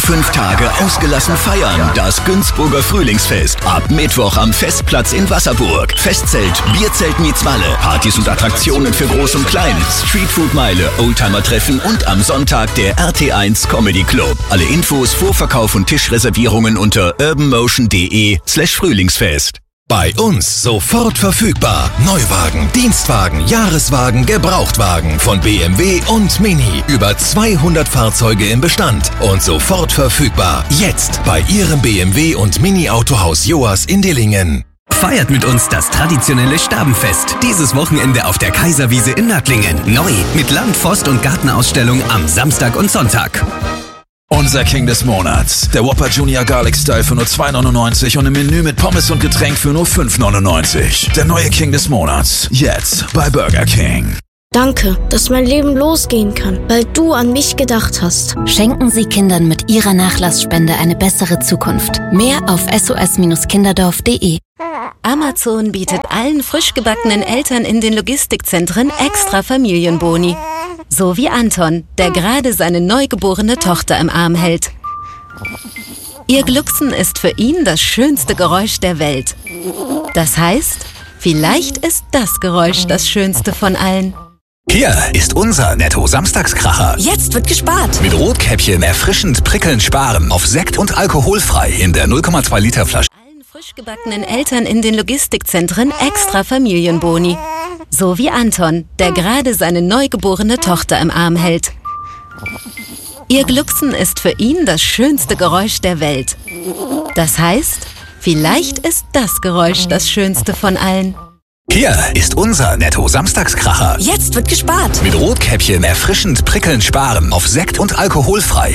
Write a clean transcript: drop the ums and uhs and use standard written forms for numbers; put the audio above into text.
5 Tage ausgelassen feiern. Das Günzburger Frühlingsfest. Ab Mittwoch am Festplatz in Wasserburg. Festzelt, Bierzelt meets Malle. Partys und Attraktionen für Groß und Klein. Streetfood-Meile, Oldtimer-Treffen und am Sonntag der RT1 Comedy Club. Alle Infos, Vorverkauf und Tischreservierungen unter urbanmotion.de/Frühlingsfest. Bei uns sofort verfügbar. Neuwagen, Dienstwagen, Jahreswagen, Gebrauchtwagen von BMW und Mini. Über 200 Fahrzeuge im Bestand und sofort verfügbar. Jetzt bei Ihrem BMW und Mini Autohaus Joas in Dillingen. Feiert mit uns das traditionelle Stabenfest. Dieses Wochenende auf der Kaiserwiese in Nördlingen. Neu mit Land-, Forst- und Gartenausstellung am Samstag und Sonntag. Unser King des Monats. Der Whopper Junior Garlic Style für nur $2,99 und ein Menü mit Pommes und Getränk für nur $5,99. Der neue King des Monats. Jetzt bei Burger King. Danke, dass mein Leben losgehen kann, weil du an mich gedacht hast. Schenken Sie Kindern mit Ihrer Nachlassspende eine bessere Zukunft. Mehr auf sos-kinderdorf.de. Amazon bietet allen frisch gebackenen Eltern in den Logistikzentren extra Familienboni. So wie Anton, der gerade seine neugeborene Tochter im Arm hält. Ihr Glucksen ist für ihn das schönste Geräusch der Welt. Das heißt, vielleicht ist das Geräusch das schönste von allen. Hier ist unser Netto-Samstagskracher. Jetzt wird gespart. Mit Rotkäppchen erfrischend prickelnd sparen auf Sekt und alkoholfrei in der 0,2 Liter Flasche. Allen frisch gebackenen Eltern in den Logistikzentren extra Familienboni. So wie Anton, der gerade seine neugeborene Tochter im Arm hält. Ihr Glucksen ist für ihn das schönste Geräusch der Welt. Das heißt, vielleicht ist das Geräusch das schönste von allen. Hier ist unser Netto-Samstagskracher. Jetzt wird gespart. Mit Rotkäppchen erfrischend prickelnd sparen auf Sekt und alkoholfrei